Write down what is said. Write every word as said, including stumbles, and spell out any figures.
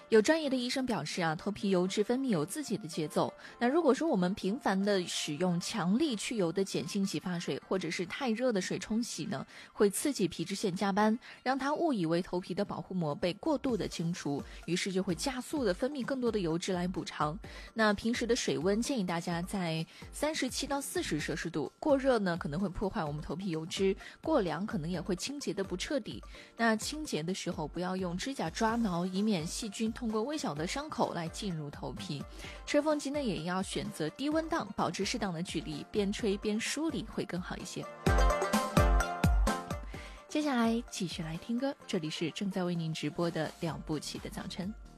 有专业的医生表示啊，头皮油脂分泌有自己的节奏。那如果说我们频繁的使用强力去油的碱性洗发水，或者是太热的水冲洗呢，会刺激皮脂腺加班，让它误以为头皮的保护膜被过度的清除，于是就会加速的分泌更多的油脂来补偿。那平时的水温建议大家在三十七到四十摄氏度，过热呢可能会破坏我们头皮油脂，过凉可能也会清洁的不彻底。那清洁的时候不要用指甲抓挠，以免细菌通过微小的伤口来进入头皮。吹风机呢也要选择低温档，保持适当的距离，边吹边梳理会更好一些。接下来继续来听歌，这里是正在为您直播的了不起的早晨。